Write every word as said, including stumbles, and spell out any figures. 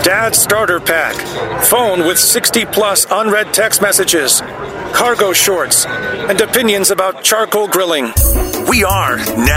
Dad's starter pack, phone with sixty plus unread text messages, cargo shorts, and opinions about charcoal grilling. We are now.